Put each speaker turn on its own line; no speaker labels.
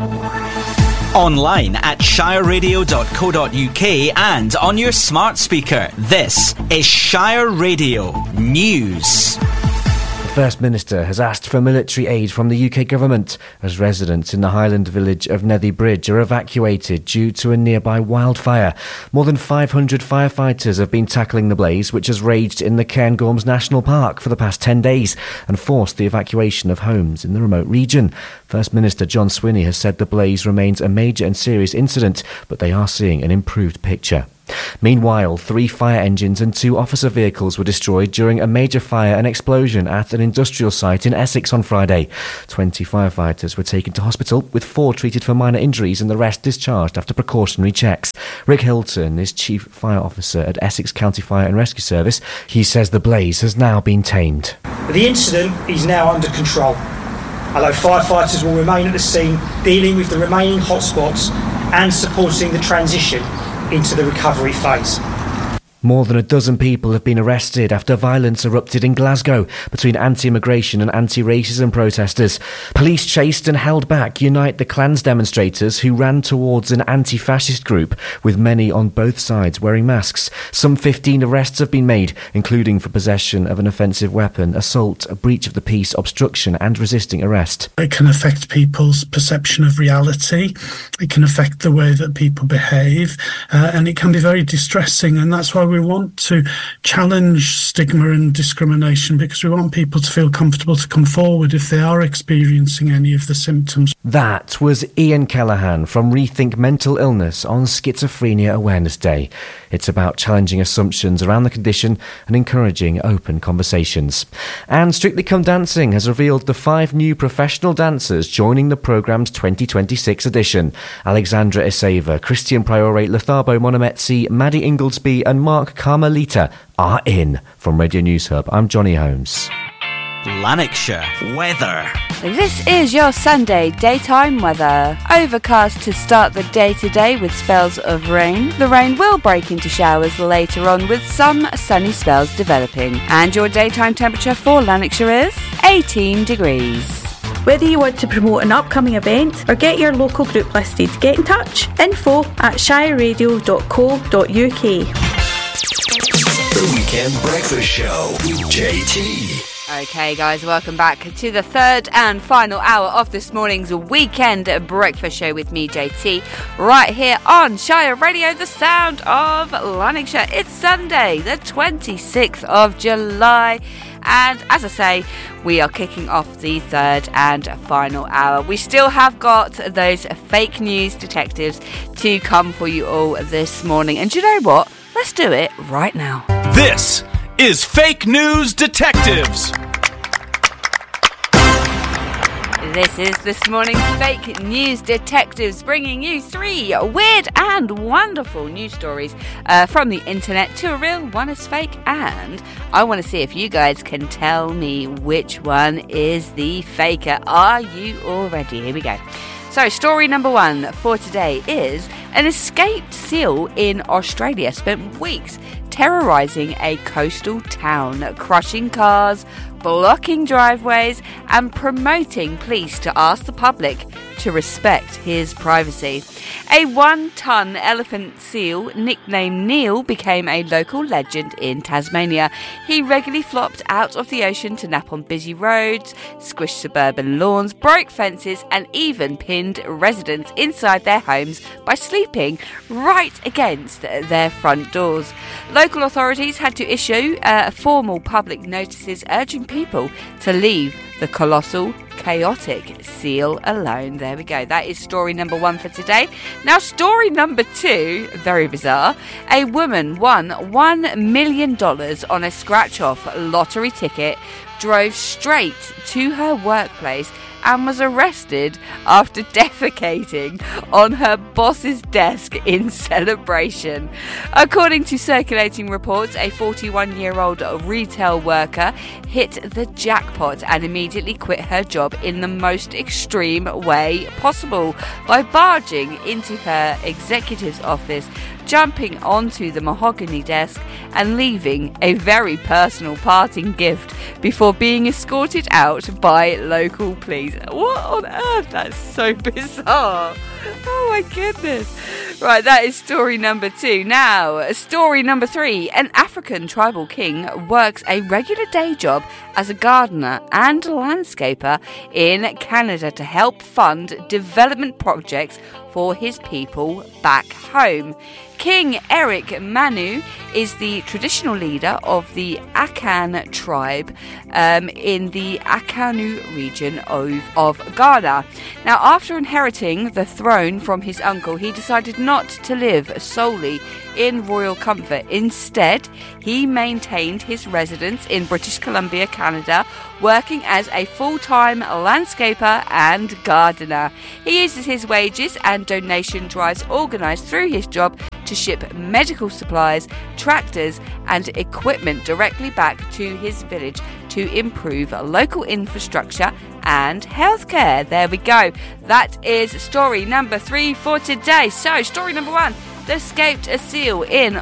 Online at shireradio.co.uk and on your smart speaker. This is Shire Radio News.
The First Minister has asked for military aid from the UK government as residents in the Highland village of Nethy Bridge are evacuated due to a nearby wildfire. More than 500 firefighters have been tackling the blaze, which has raged in the Cairngorms National Park for the past 10 days and forced the evacuation of homes in the remote region. First Minister John Swinney has said the blaze remains a major and serious incident, but they are seeing an improved picture. Meanwhile, 3 fire engines and 2 officer vehicles were destroyed during a major fire and explosion at an industrial site in Essex on Friday. 20 firefighters were taken to hospital, with 4 treated for minor injuries and the rest discharged after precautionary checks. Rick Hilton is Chief Fire Officer at Essex County Fire and Rescue Service. He says the blaze has now been tamed.
The incident is now under control, although firefighters will remain at the scene dealing with the remaining hotspots and supporting the transition into the recovery phase.
More than a dozen people have been arrested after violence erupted in Glasgow between anti-immigration and anti-racism protesters. Police chased and held back Unite the Clans demonstrators who ran towards an anti-fascist group, with many on both sides wearing masks. Some 15 arrests have been made, including for possession of an offensive weapon, assault, a breach of the peace, obstruction and resisting arrest.
It can affect people's perception of reality. It can affect the way that people behave, and it can be very distressing, and that's why we want to challenge stigma and discrimination, because we want people to feel comfortable to come forward if they are experiencing any of the symptoms.
That was Ian Callaghan from Rethink Mental Illness on Schizophrenia Awareness Day. It's about challenging assumptions around the condition and encouraging open conversations. And Strictly Come Dancing has revealed the 5 new professional dancers joining the programme's 2026 edition. Alexandra Iseva, Christian Priore, Lethabo Monometsi, Maddie Inglesby and Mark Carmelita are in. From Radio News Hub, I'm Johnny Holmes.
Lanarkshire weather.
This is your Sunday daytime weather. Overcast to start the day today with spells of rain. The rain will break into showers later on with some sunny spells developing. And your daytime temperature for Lanarkshire is 18 degrees.
Whether you want to promote an upcoming event or get your local group listed, get in touch. info@shireradio.co.uk.
The Weekend Breakfast Show with JT.
Okay guys, welcome back to the third and final hour of this morning's Weekend Breakfast Show with me, JT, right here on Shire Radio, the sound of Lanarkshire. It's Sunday, the 26th of July. And as I say, we are kicking off the third and final hour. We still have got those fake news detectives to come for you all this morning. And do you know what? Let's do it right now.
This is Fake News Detectives.
This is this morning's Fake News Detectives, bringing you 3 weird and wonderful news stories from the internet to a real one is fake, and I want to see if you guys can tell me which one is the faker. Are you all ready? Here we go. So, story number 1 for today is an escaped seal in Australia spent weeks terrorising a coastal town, crushing cars, blocking driveways and promoting police to ask the public to respect his privacy. A 1-ton elephant seal nicknamed Neil became a local legend in Tasmania. He regularly flopped out of the ocean to nap on busy roads, squished suburban lawns, broke fences and even pinned residents inside their homes by sleeping right against their front doors. Local authorities had to issue formal public notices urging people to leave the colossal, chaotic seal alone. There we go. That is story number 1 for today. Now, story number 2, very bizarre. A woman won $1 million on a scratch-off lottery ticket, drove straight to her workplace and was arrested after defecating on her boss's desk in celebration. According to circulating reports, a 41-year-old retail worker hit the jackpot and immediately quit her job in the most extreme way possible by barging into her executive's office, jumping onto the mahogany desk and leaving a very personal parting gift before being escorted out by local police. What on earth? That's so bizarre. Oh my goodness. Right, that is story number 2. Now, story number 3. An African tribal king works a regular day job as a gardener and landscaper in Canada to help fund development projects for his people back home. King Eric Manu is the traditional leader of the Akan tribe in the Akanu region of Ghana. Now, after inheriting the throne from his uncle, he decided not to live solely in royal comfort. Instead, he maintained his residence in British Columbia, Canada, working as a full-time landscaper and gardener. He uses his wages and donation drives organised through his job to ship medical supplies, tractors and equipment directly back to his village to improve local infrastructure and healthcare. There we go. That is story number 3 for today. So, story number 1. There escaped a seal in